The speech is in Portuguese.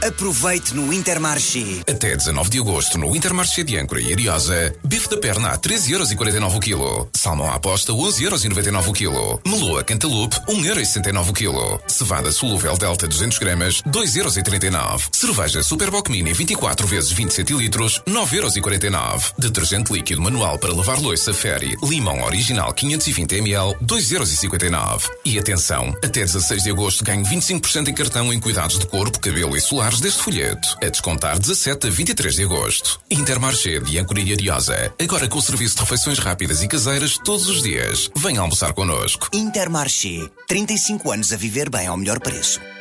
Aproveite no Intermarché. Até 19 de agosto no Intermarché de Âncora e Ariosa, bife da perna a 13,49€ o quilo. Salmão à aposta 11,99€ o quilo. Meloa Cantaloupe 1,69€ o quilo. Cevada solúvel Delta 200 gramas 2,39€. Cerveja Superboc Mini 24 vezes 20 centilitros 9,49€. Detergente líquido manual para lavar louça Fairy Limão Original 520 ml 2,59€. E atenção, até 16 de agosto ganhe 25% em cartão em cuidados de corpo, cabelo e solares deste folheto. A descontar 17 a 23 de agosto. Intermarché de Âncora e Ariosa. Agora com o serviço de refeições rápidas e caseiras todos os dias. Venha almoçar connosco. Intermarché. 35 anos a viver bem ao melhor preço.